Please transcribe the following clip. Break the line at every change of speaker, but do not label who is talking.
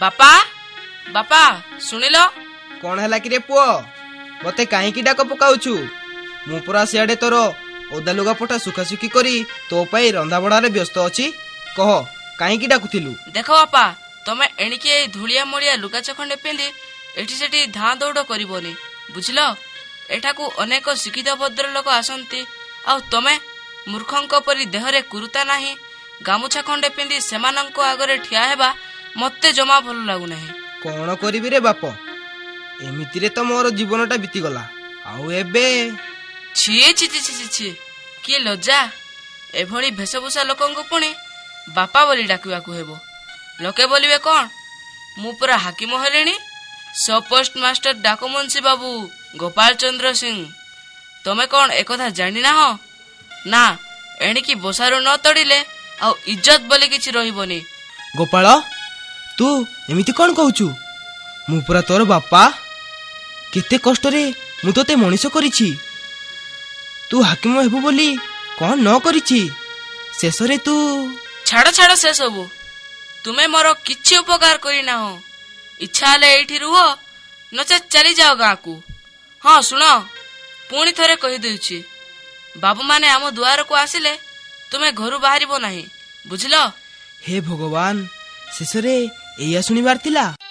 ବାପା ବାପା ଶୁଣିଲ?
କଣ ହେଲା କି ରେ ପୁଅ? ମତେ କାହିଁକି ଡାକ ପକାଉଛୁ? ମୁଁ ପୁରା ସିଆଡେ ତୋର ଓଦା ଲୁଗାପଟା ସୁଖାସୁଖି କରି ତୋ ପାଇଁ ରନ୍ଧାବଢାରେ ବ୍ୟସ୍ତ ଅଛି। କହ କାହିଁକି ଡାକୁଥିଲୁ?
ଦେଖ ବାପା, ତମେ ଏଣିକି ଏଇ ଧୂଳିଆ ମଳିଆ ଲୁଗାଚ ଖଣ୍ଡେ ପିନ୍ଧି ଏଠି ସେଠି ଧାଁ ଦୌଡ଼ କରିବନି, ବୁଝିଲ? ଏଠାକୁ ଅନେକ ଶିକ୍ଷିତ ଭଦ୍ର ଲୋକ ଆସନ୍ତି, ଆଉ ତମେ ମୂର୍ଖଙ୍କ ପରି ଦେହରେ କୁରୁତା ନାହିଁ, ଗାମୁଛା ଖଣ୍ଡେ ପିନ୍ଧି ସେମାନଙ୍କ ଆଗରେ ଠିଆ ହେବା ମତେ ଜମା ଭଲ ଲାଗୁନାହିଁ।
କଣ କରିବି ରେ ବାପ, ଏମିତିରେ ତ ମୋର ଜୀବନଟା ବିତିଗଲା, ଆଉ ଏବେ
ଛି ଛି ଛି ଛି ଛି, କିଏ ଲଜ୍ଜା! ଏଭଳି ଭେଷଭୂଷା ଲୋକଙ୍କୁ ପୁଣି ବାପା ବୋଲି ଡାକିବାକୁ ହେବ। ଲୋକେ ବୋଲିବେ କଣ, ମୁଁ ପୁରା ହାକିମ ହେଲିଣି। ସବ୍ ପୋଷ୍ଟ ମାଷ୍ଟର ଡାକମୁନ୍ସି ବାବୁ ଗୋପାଳ ଚନ୍ଦ୍ର ସିଂ। ତମେ କଣ ଏକଥା ଜାଣିନାହଁ? ନା, ଏଣିକି ବସାରୁ ନ ତଡ଼ିଲେ ଆଉ ଇଜ୍ଜତ ବୋଲି କିଛି ରହିବନି।
ଗୋପାଳ, ତୁ ଏମିତି କଣ କହୁଛୁ? ମୁଁ ପୁରା ତୋର ବାପା। କେତେ କଷ୍ଟରେ ମୁଁ ତୋତେ ମଣିଷ କରିଛି। ତୁ ହାକିମ ହେବୁ ବୋଲି କଣ ନ କରିଛି? ଶେଷରେ ତୁ
ଛାଡ଼ ଛାଡ଼ ସେ ସବୁ। ତୁମେ ମୋର କିଛି ଉପକାର କରିନାହଁ। ଇଚ୍ଛା ହେଲେ ଏଇଠି ରୁହ, ନଚେତ୍ ଚାଲିଯାଅ ଗାଁକୁ। ହଁ ଶୁଣ, ପୁଣି ଥରେ କହିଦେଉଛି, ବାବୁମାନେ ଆମ ଦୁଆରକୁ ଆସିଲେ ତୁମେ ଘରୁ ବାହାରିବ ନାହିଁ, ବୁଝିଲ?
ହେ ଭଗବାନ, ଶେଷରେ ଏଇଆ ଶୁଣିବାର ଥିଲା।